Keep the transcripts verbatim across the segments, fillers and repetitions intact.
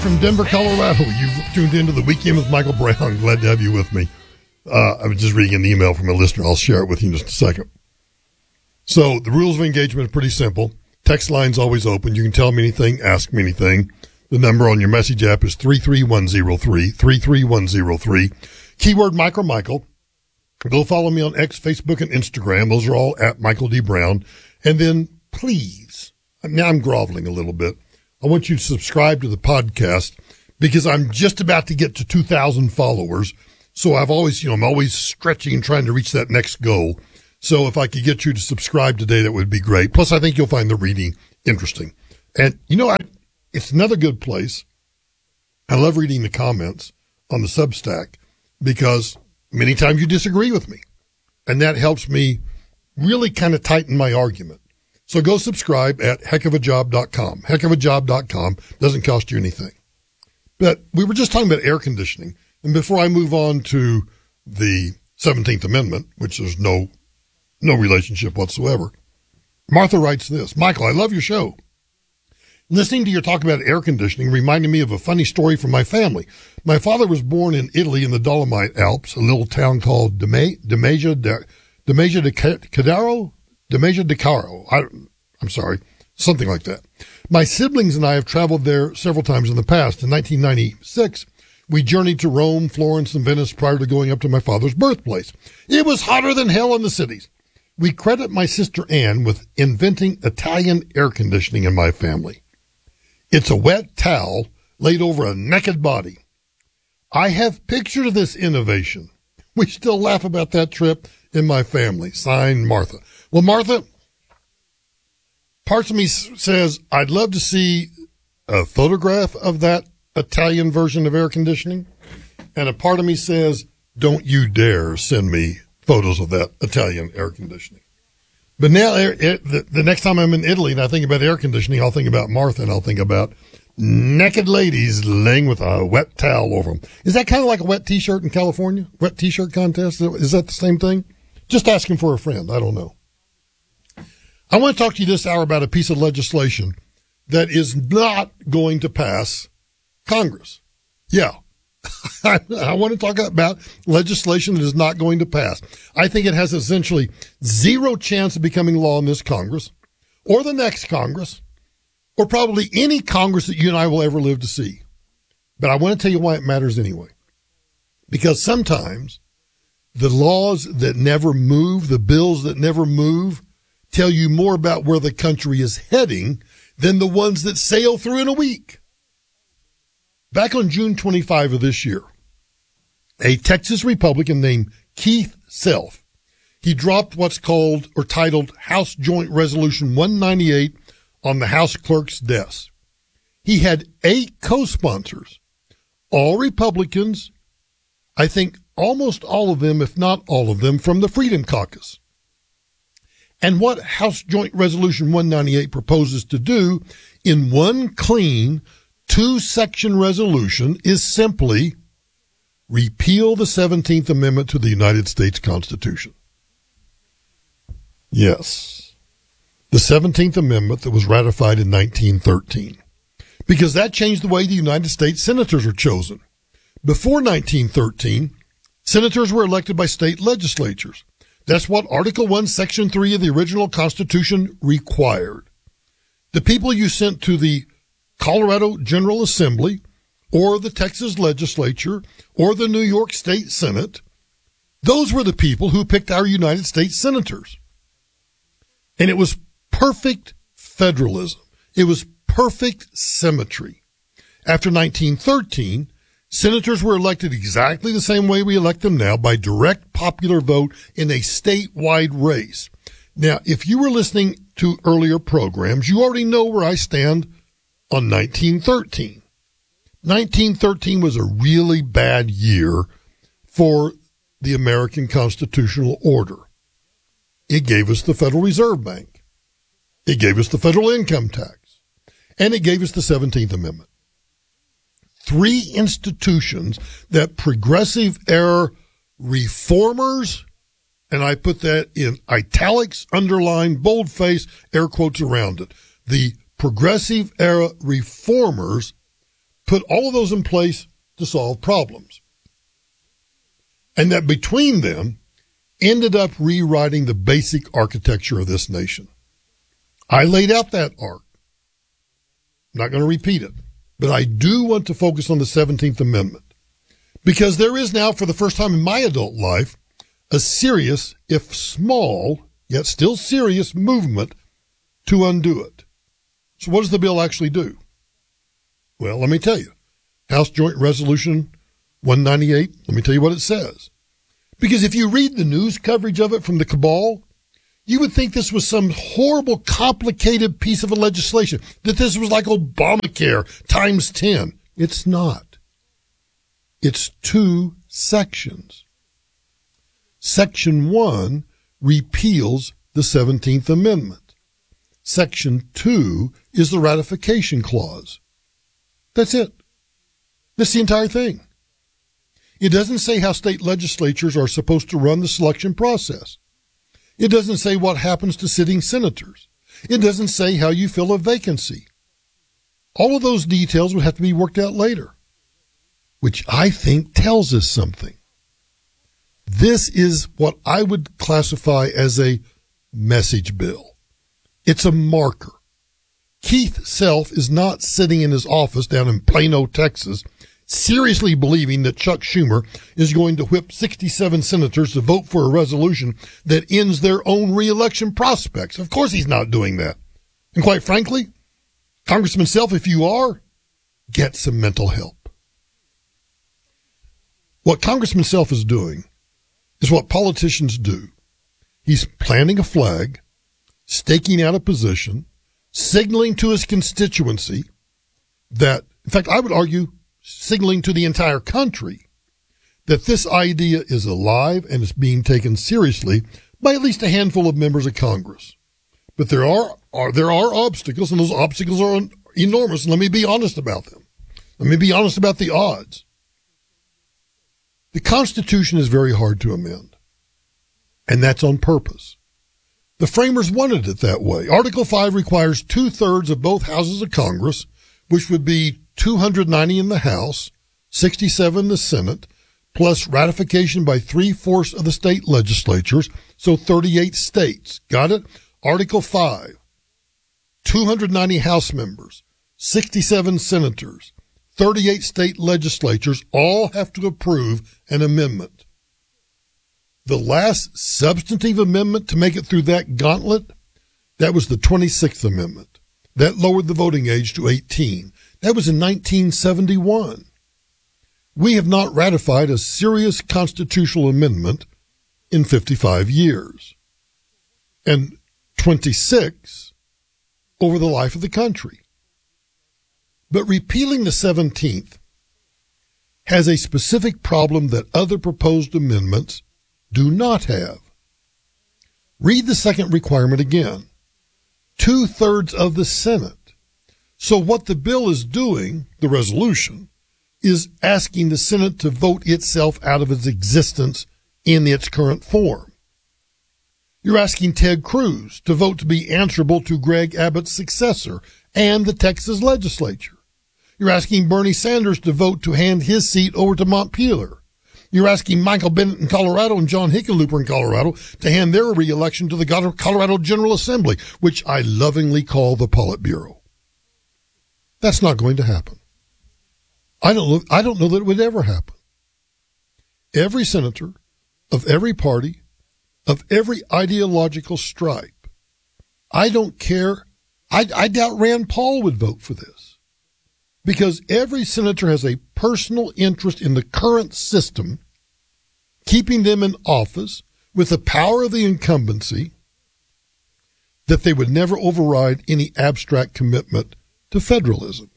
From Denver, Colorado, you've tuned into the Weekend with Michael Brown. Glad to have you with me. Uh, I was just reading an email from a listener. I'll share it with you in just a second. So the rules of engagement are pretty simple. Text line's always open. You can tell me anything, ask me anything. The number on your message app is three three one zero three, three three one zero three. Keyword Michael Michael. Go follow me on X, Facebook, and Instagram. Those are all at Michael D. Brown. And then please, now I'm groveling a little bit. I want you to subscribe to the podcast because I'm just about to get to two thousand followers. So I've always, you know, I'm always stretching and trying to reach that next goal. So if I could get you to subscribe today, that would be great. Plus, I think you'll find the reading interesting. And, you know, I, it's another good place. I love reading the comments on the Substack because many times you disagree with me. And that helps me really kind of tighten my argument. So go subscribe at heck of a job dot com. heck of a job dot com doesn't cost you anything. But we were just talking about air conditioning. And before I move on to the seventeenth Amendment, which there's no no relationship whatsoever, Martha writes this. Michael, I love your show. Listening to your talk about air conditioning reminded me of a funny story from my family. My father was born in Italy in the Dolomite Alps, a little town called Damasia de Cadaro. Damasia de Caro. I, I'm sorry, something like that. My siblings and I have traveled there several times in the past. In nineteen ninety-six, we journeyed to Rome, Florence, and Venice prior to going up to my father's birthplace. It was hotter than hell in the cities. We credit my sister Anne with inventing Italian air conditioning in my family. It's a wet towel laid over a naked body. I have pictures of this innovation. We still laugh about that trip in my family. Signed, Martha. Well, Martha, parts of me says I'd love to see a photograph of that Italian version of air conditioning. And a part of me says, don't you dare send me photos of that Italian air conditioning. But now it, the, the next time I'm in Italy and I think about air conditioning, I'll think about Martha and I'll think about naked ladies laying with a wet towel over them. Is that kind of like a wet T-shirt in California? Wet T-shirt contest? Is that the same thing? Just asking for a friend. I don't know. I want to talk to you this hour about a piece of legislation that is not going to pass Congress. Yeah. I, I want to talk about legislation that is not going to pass. I think it has essentially zero chance of becoming law in this Congress or the next Congress or probably any Congress that you and I will ever live to see. But I want to tell you why it matters anyway. Because sometimes the laws that never move, the bills that never move, tell you more about where the country is heading than the ones that sail through in a week. Back on June twenty-fifth of this year, a Texas Republican named Keith Self, he dropped what's called or titled House Joint Resolution one ninety-eight on the House clerk's desk. He had eight co-sponsors, all Republicans, I think almost all of them, if not all of them, from the Freedom Caucus. And what House Joint Resolution one ninety-eight proposes to do in one clean two-section resolution is simply repeal the seventeenth Amendment to the United States Constitution. Yes, the seventeenth Amendment that was ratified in nineteen thirteen, because that changed the way the United States senators are chosen. Before nineteen thirteen, senators were elected by state legislatures. That's what Article one, Section three of the original Constitution required. The people you sent to the Colorado General Assembly or the Texas Legislature or the New York State Senate, those were the people who picked our United States senators. And it was perfect federalism. It was perfect symmetry. After nineteen thirteen, senators were elected exactly the same way we elect them now, by direct popular vote in a statewide race. Now, if you were listening to earlier programs, you already know where I stand on nineteen thirteen. nineteen thirteen was a really bad year for the American constitutional order. It gave us the Federal Reserve Bank. It gave us the federal income tax. And it gave us the seventeenth Amendment. Three institutions that progressive era reformers, and I put that in italics, underlined, boldface, air quotes around it, the progressive era reformers put all of those in place to solve problems. And that between them ended up rewriting the basic architecture of this nation. I laid out that arc. I'm not going to repeat it, but I do want to focus on the seventeenth Amendment because there is now, for the first time in my adult life, a serious, if small, yet still serious movement to undo it. So what does the bill actually do? Well, let me tell you. House Joint Resolution one ninety-eight, let me tell you what it says. Because if you read the news coverage of it from the cabal, you would think this was some horrible, complicated piece of a legislation, that this was like Obamacare times ten. It's not. It's two sections. Section one repeals the seventeenth Amendment. Section two is the ratification clause. That's it. That's the entire thing. It doesn't say how state legislatures are supposed to run the selection process. It doesn't say what happens to sitting senators. It doesn't say how you fill a vacancy. All of those details would have to be worked out later, which I think tells us something. This is what I would classify as a message bill. It's a marker. Keith Self is not sitting in his office down in Plano, Texas, seriously believing that Chuck Schumer is going to whip sixty-seven senators to vote for a resolution that ends their own reelection prospects. Of course he's not doing that. And quite frankly, Congressman Self, if you are, get some mental help. What Congressman Self is doing is what politicians do. He's planting a flag, staking out a position, signaling to his constituency that, in fact, I would argue, signaling to the entire country that this idea is alive and is being taken seriously by at least a handful of members of Congress. But there are, are there are obstacles, and those obstacles are enormous. And let me be honest about them. Let me be honest about the odds. The Constitution is very hard to amend, and that's on purpose. The framers wanted it that way. Article five requires two-thirds of both houses of Congress, which would be two hundred ninety in the House, sixty-seven in the Senate, plus ratification by three-fourths of the state legislatures, so thirty-eight states. Got it? Article five, two hundred ninety House members, sixty-seven senators, thirty-eight state legislatures all have to approve an amendment. The last substantive amendment to make it through that gauntlet, that was the twenty-sixth Amendment. That lowered the voting age to eighteen. That was in nineteen seventy-one. We have not ratified a serious constitutional amendment in fifty-five years. And twenty-six over the life of the country. But repealing the seventeenth has a specific problem that other proposed amendments do not have. Read the second requirement again. Two-thirds of the Senate. So what the bill is doing, the resolution, is asking the Senate to vote itself out of its existence in its current form. You're asking Ted Cruz to vote to be answerable to Greg Abbott's successor and the Texas legislature. You're asking Bernie Sanders to vote to hand his seat over to Montpelier. You're asking Michael Bennet in Colorado and John Hickenlooper in Colorado to hand their reelection to the Colorado General Assembly, which I lovingly call the Politburo. That's not going to happen. I don't know, I don't know that it would ever happen. Every senator of every party, of every ideological stripe, I don't care. I, I doubt Rand Paul would vote for this. Because every senator has a personal interest in the current system, keeping them in office with the power of the incumbency, that they would never override any abstract commitment to federalism.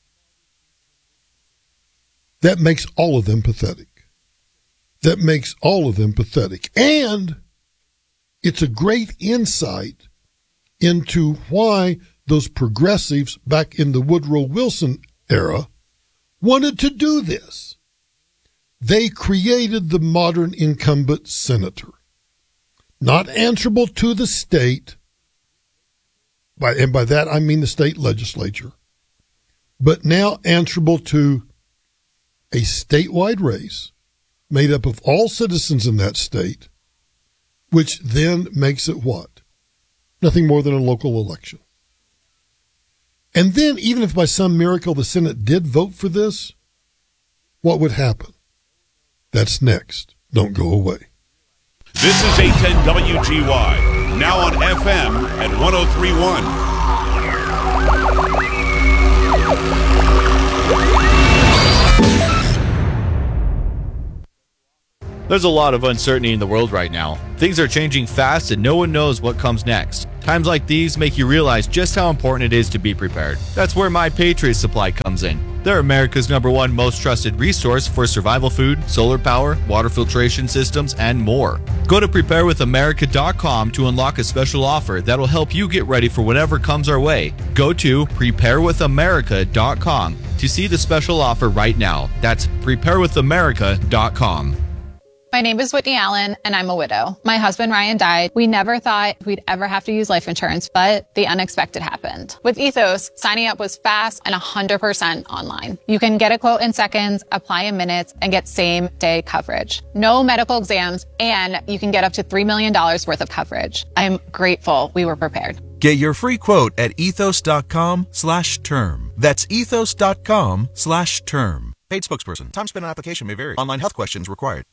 That makes all of them pathetic. That makes all of them pathetic. And it's a great insight into why those progressives back in the Woodrow Wilson era wanted to do this. They created the modern incumbent senator, not answerable to the state, by, and by that I mean the state legislature, but now answerable to a statewide race made up of all citizens in that state, which then makes it what? Nothing more than a local election. And then, even if by some miracle the Senate did vote for this, what would happen? That's next. Don't go away. This is eight ten W G Y, now on F M at one oh three point one. There's a lot of uncertainty in the world right now. Things are changing fast and no one knows what comes next. Times like these make you realize just how important it is to be prepared. That's where My Patriot Supply comes in. They're America's number one most trusted resource for survival food, solar power, water filtration systems, and more. Go to prepare with america dot com to unlock a special offer that'll help you get ready for whatever comes our way. Go to prepare with america dot com to see the special offer right now. That's prepare with america dot com. My name is Whitney Allen, and I'm a widow. My husband, Ryan, died. We never thought we'd ever have to use life insurance, but the unexpected happened. With Ethos, signing up was fast and one hundred percent online. You can get a quote in seconds, apply in minutes, and get same-day coverage. No medical exams, and you can get up to three million dollars worth of coverage. I'm grateful we were prepared. Get your free quote at ethos.com slash term. That's ethos.com slash term. Paid spokesperson. Time spent on application may vary. Online health questions required.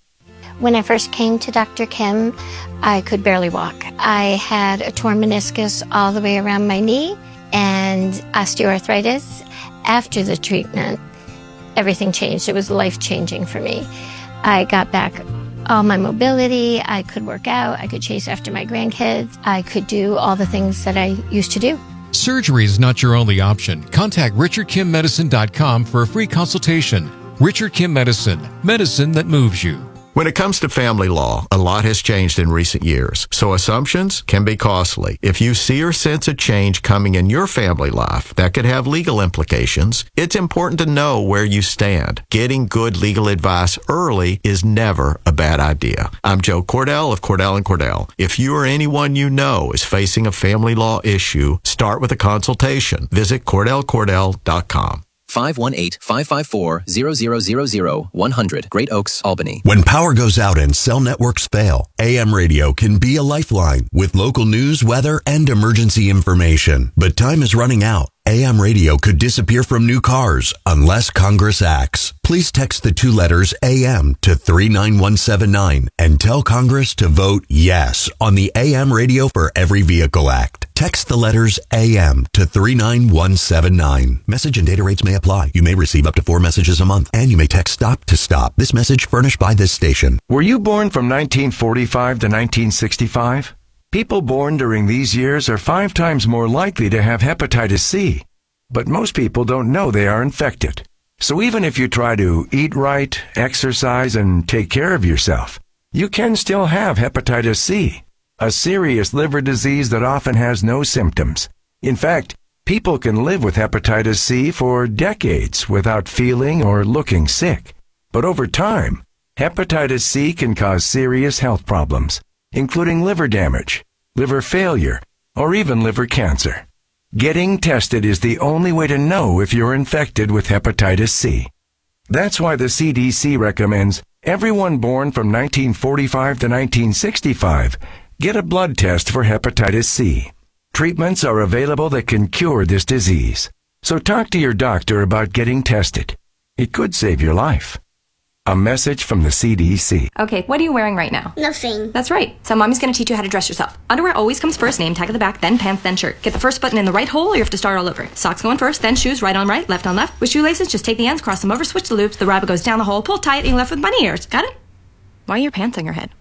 When I first came to Doctor Kim, I could barely walk. I had a torn meniscus all the way around my knee and osteoarthritis. After the treatment, everything changed. It was life-changing for me. I got back all my mobility. I could work out. I could chase after my grandkids. I could do all the things that I used to do. Surgery is not your only option. Contact richard kim medicine dot com for a free consultation. Richard Kim Medicine, medicine that moves you. When it comes to family law, a lot has changed in recent years, so assumptions can be costly. If you see or sense a change coming in your family life that could have legal implications, it's important to know where you stand. Getting good legal advice early is never a bad idea. I'm Joe Cordell of Cordell and Cordell. If you or anyone you know is facing a family law issue, start with a consultation. Visit cordell cordell dot com. five one eight, five five four, zero zero zero zero, one hundred, Great Oaks, Albany. When power goes out and cell networks fail, A M radio can be a lifeline with local news, weather, and emergency information. But time is running out. A M radio could disappear from new cars unless Congress acts. Please text the two letters A M to three nine one seven nine and tell Congress to vote yes on the A M Radio for Every Vehicle Act. Text the letters A M to three nine one seven nine. Message and data rates may apply. You may receive up to four messages a month, and you may text STOP to STOP. This message furnished by this station. Were you born from nineteen forty-five to nineteen sixty-five? People born during these years are five times more likely to have hepatitis C. But most people don't know they are infected. So even if you try to eat right, exercise, and take care of yourself, you can still have hepatitis C, a serious liver disease that often has no symptoms. In fact, people can live with hepatitis C for decades without feeling or looking sick. But over time, hepatitis C can cause serious health problems, including liver damage, liver failure, or even liver cancer. Getting tested is the only way to know if you're infected with hepatitis C. That's why the C D C recommends everyone born from nineteen forty-five to nineteen sixty-five get a blood test for hepatitis C. Treatments are available that can cure this disease. So talk to your doctor about getting tested. It could save your life. A message from the C D C. Okay, what are you wearing right now? Nothing. That's right. So mommy's going to teach you how to dress yourself. Underwear always comes first, name tag at the back, then pants, then shirt. Get the first button in the right hole or you have to start all over. Socks going first, then shoes, right on right, left on left. With shoelaces, just take the ends, cross them over, switch the loops, the rabbit goes down the hole, pull tight, and you're left with bunny ears. Got it? Why are your pants on your head?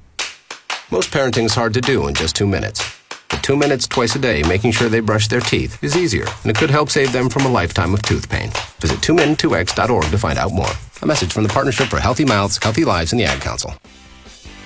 Most parenting is hard to do in just two minutes. But two minutes twice a day making sure they brush their teeth is easier, and it could help save them from a lifetime of tooth pain. Visit two min two x dot org to find out more. A message from the Partnership for Healthy Mouths, Healthy Lives, and the Ad Council.